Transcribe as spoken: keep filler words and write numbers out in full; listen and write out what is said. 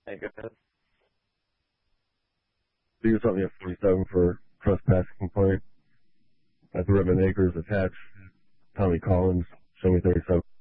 Hey, go ahead. Leave something at forty-seven for trespass complaint. At the Ribbon Acres attached. Tommy Collins, show me thirty-seven.